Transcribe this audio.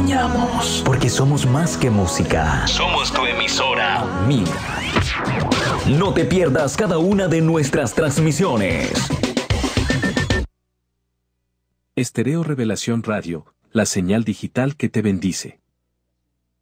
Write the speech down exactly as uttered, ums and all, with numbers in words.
acompañamos. Porque somos más que música. Somos tu emisora amiga. No te pierdas cada una de nuestras transmisiones. Estéreo Revelación Radio, la señal digital que te bendice.